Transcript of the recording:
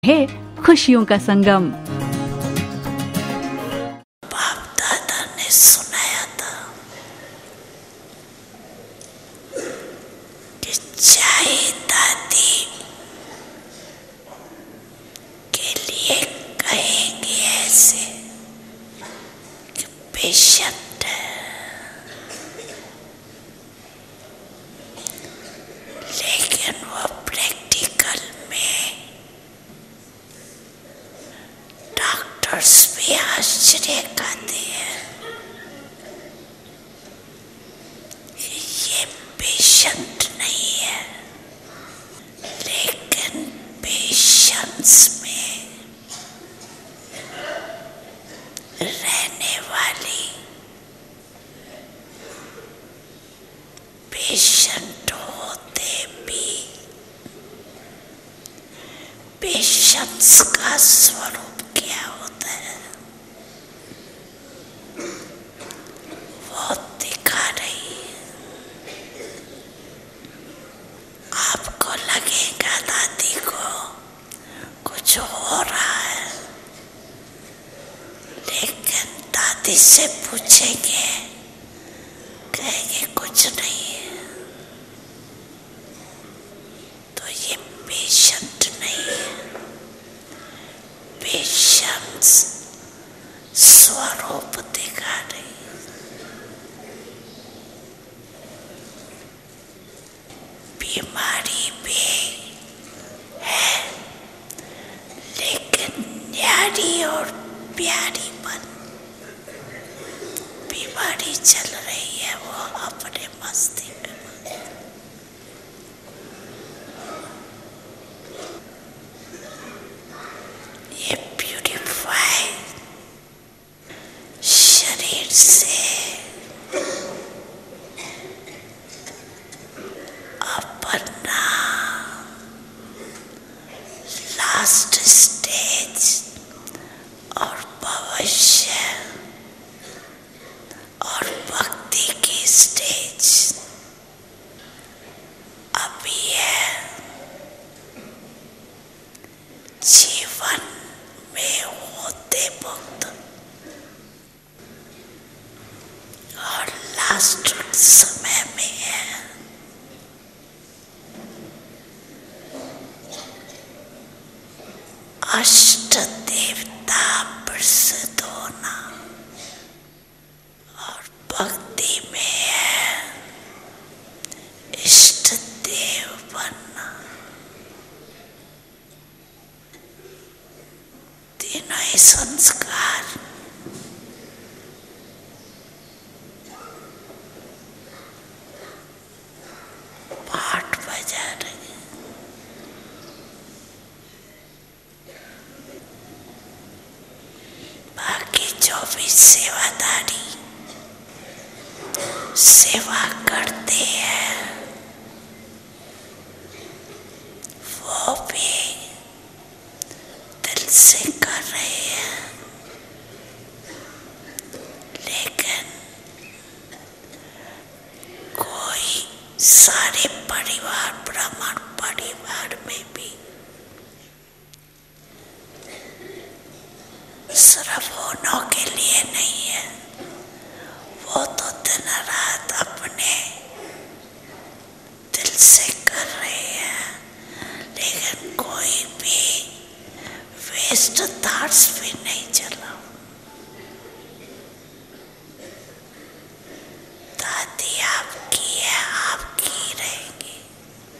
है खुशियों का संगम। बाप दादा ने सुनाया था कि चाहे दादी के लिए कहेंगे ऐसे कि पेशेंट है, लेकिन वो प्रैक्टिकल में डॉक्टर्स भी आश्चर्य खाते हैं कि ये पेशेंट नहीं है, लेकिन पेशेंस में रहने वाली पेशेंट होते भी पेशेंस का स्वरूप क्या होता है वो दिखा रही है। आपको लगेगा दादी को कुछ हो रहा है, लेकिन दादी से पूछेंगे कहेंगे कुछ नहीं है, तो ये पेशेंट नहीं है। पेशेंस स्वरूप दिखा रही है। बीमारी भी है, लेकिन न्यारी और प्यारी बन बीमारी चल रही है वो अपने मस्ती में। ये ब्यूटीफाई शरीर से अपना लास्ट स्टेज और भविष्य और भक्ति की स्टेज अभी है। जीवन में होते वक्त और लास्ट समय में है। अष्ट देवता प्रसिद्ध होना और भक्ति में है इष्ट देव बनना। तीनों ही संस्कार पाठ बजा रहे हैं। बाकी जो भी सेवादारी सेवा करते हैं वो भी दिल से कर रहे हैं, लेकिन कोई सारे परिवार ब्राह्मण परिवार में भी सिर्फ होनों के लिए नहीं है, वो तो दिन रात अपने दिल से कर रहे हैं, लेकिन कोई भी वेस्ट थॉट्स भी